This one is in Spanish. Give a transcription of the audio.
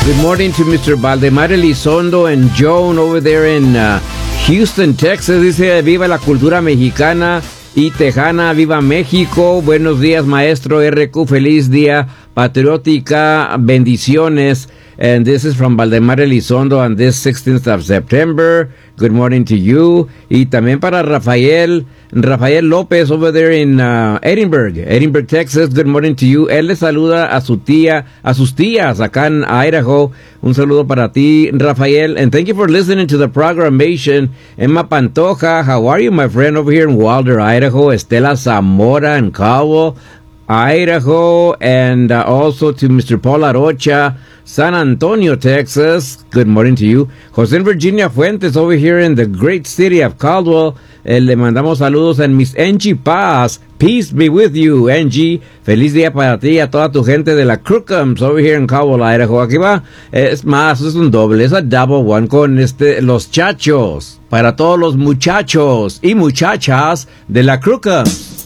Good morning to Mr. Valdemar Elizondo and Joan over there in Houston, Texas. Dice, viva la cultura mexicana y tejana, viva México. Buenos días, maestro RQ. Feliz día patriótica. Bendiciones. And this is from Valdemar Elizondo on this 16th of September. Good morning to you. Y también para Rafael López over there in Edinburgh, Texas. Good morning to you. Él le saluda a sus tías acá en Idaho. Un saludo para ti, Rafael. And thank you for listening to the programmation. Emma Pantoja, how are you, my friend, over here in Wilder, Idaho? Estela Zamora in Caldwell, Idaho. And also to Mr. Paul Arocha, San Antonio, Texas. Good morning to you. José Virginia Fuentes over here in the great city of Caldwell. Le mandamos saludos a Miss Angie Paz. Peace be with you, Angie. Feliz día para ti y a toda tu gente de la Crookums over here in Caldwell, Idaho. Aquí va, es un doble, es a double one con los chachos. Para todos los muchachos y muchachas de la Crookums.